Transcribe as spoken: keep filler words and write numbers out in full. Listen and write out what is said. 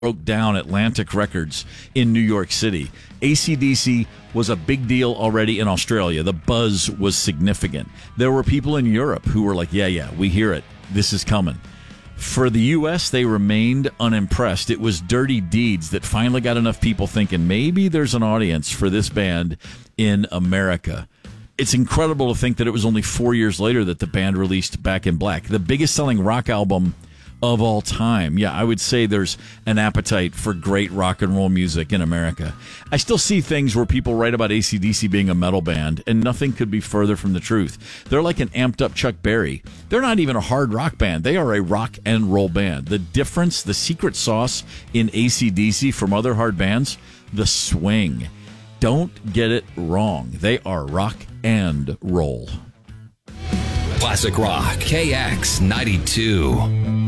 broke down Atlantic Records in New York City. A C D C was a big deal already in Australia. The buzz was significant. There were people in Europe who were like, yeah, yeah, we hear it. This is coming. For the U S, they remained unimpressed. It was Dirty Deeds that finally got enough people thinking maybe there's an audience for this band in America. It's incredible to think that it was only four years later that the band released Back in Black, the biggest selling rock album of all time. Yeah, I would say there's an appetite for great rock and roll music in America. I still see things where people write about A C D C being a metal band, and nothing could be further from the truth. They're like an amped up Chuck Berry. They're not even a hard rock band. They are a rock and roll band. The difference, the secret sauce in A C D C from other hard bands, the swing. Don't get it wrong. They are rock and roll. Classic Rock, K X ninety-two.